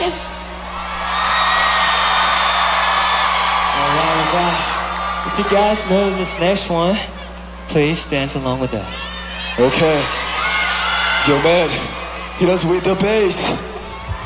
right. Alright. If you guys know this next one, please dance along with us. Okay. Yo, man, hit us with the bass.